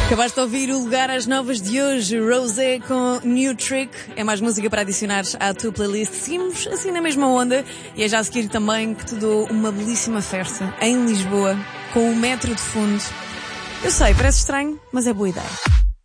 Acabaste de ouvir o lugar às novas de hoje, Rosé com New Trick. É mais música para adicionar à tua playlist. Seguimos assim na mesma onda e é já a seguir também que te dou uma belíssima festa em Lisboa, com o metro de fundo. Eu sei, parece estranho, mas é boa ideia.